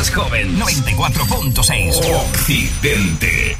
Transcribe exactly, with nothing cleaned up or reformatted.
más joven. noventa y cuatro punto seis Occidente.